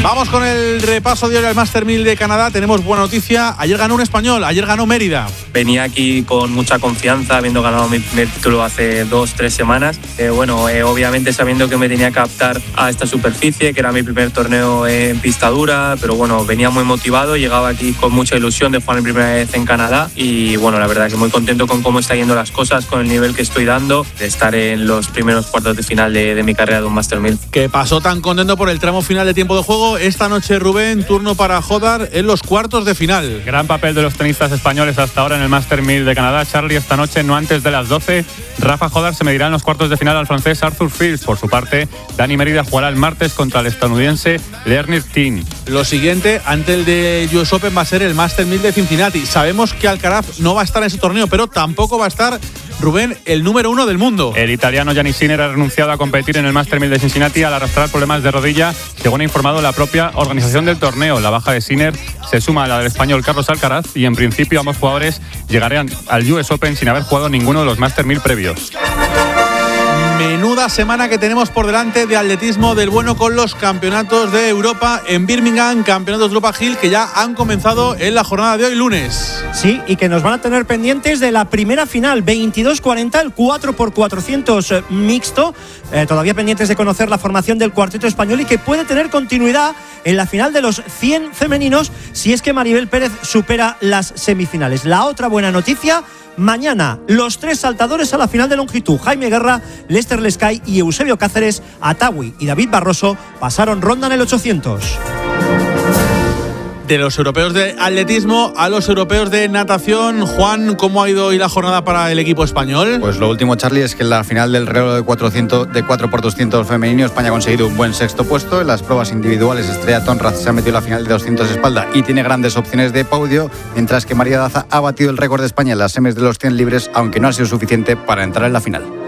Vamos con el repaso diario al Master 1000 de Canadá. Tenemos buena noticia. Ayer ganó un español, ayer ganó Mérida. Venía aquí con mucha confianza, habiendo ganado mi primer título hace 2-3 semanas. Obviamente sabiendo que me tenía que adaptar a esta superficie, que era mi primer torneo en pista dura, pero bueno, venía muy motivado, llegaba aquí con mucha ilusión de jugar mi primera vez en Canadá y bueno, la verdad que muy contento con cómo está yendo las cosas, con el nivel que estoy dando, de estar en los primeros cuartos de final de mi carrera de un Master 1000. Que pasó tan contento por el tramo final de tiempo de juego. Esta noche, Rubén, turno para Jodar en los cuartos de final. Gran papel de los tenistas españoles hasta ahora en el Master 1000 de Canadá. Charlie, esta noche, no antes de las 12, Rafa Jodar se medirá en los cuartos de final al francés Arthur Fils. Por su parte, Dani Mérida jugará el martes contra el estadounidense Lerner Tin. Lo siguiente, ante el de US Open, va a ser el Master 1000 de Cincinnati. Sabemos que Alcaraz no va a estar en ese torneo, pero tampoco va a estar, Rubén, el número 1 del mundo. El italiano Giannis Sinner ha renunciado a competir en el Master 1000 de Cincinnati al arrastrar problemas de rodilla, según ha informado la propia organización del torneo. La baja de Sinner se suma a la del español Carlos Alcaraz y en principio ambos jugadores llegarán al US Open sin haber jugado ninguno de los Master 1000 previos. Menuda semana que tenemos por delante de atletismo del bueno con los campeonatos de Europa en Birmingham, campeonatos de Europa Hill que ya han comenzado en la jornada de hoy lunes. Sí, y que nos van a tener pendientes de la primera final, 22:40, el 4x400 mixto, todavía pendientes de conocer la formación del cuarteto español y que puede tener continuidad en la final de los 100 femeninos si es que Maribel Pérez supera las semifinales. La otra buena noticia: mañana, los 3 saltadores a la final de longitud. Jaime Guerra, Lester Lescay y Eusebio Cáceres, Atawi y David Barroso pasaron ronda en el 800. De los europeos de atletismo a los europeos de natación. Juan, ¿cómo ha ido hoy la jornada para el equipo español? Pues lo último, Charlie, es que en la final del reloj de 4x200 femenino España ha conseguido un buen 6º puesto. En las pruebas individuales, Estrella Tonraz se ha metido en la final de 200 espalda y tiene grandes opciones de podio, mientras que María Daza ha batido el récord de España en las semis de los 100 libres, aunque no ha sido suficiente para entrar en la final.